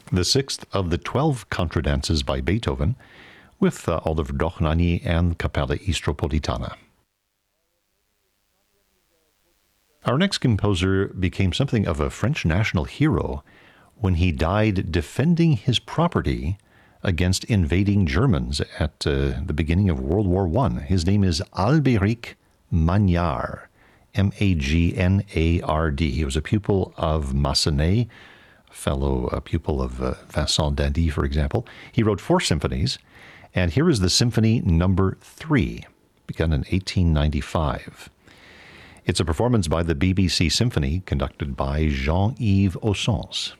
the sixth of the 12 contradances by Beethoven, with Oliver Dochnani and Capella Istropolitana. Our next composer became something of a French national hero when he died defending his property against invading Germans at the beginning of World War I. His name is Albéric Magnard, Magnard. He was a pupil of Massenet, a fellow pupil of Vincent d'Indy, for example. He wrote 4 symphonies, and here is the Symphony Number 3, begun in 1895. It's a performance by the BBC Symphony, conducted by Jean-Yves Ossens.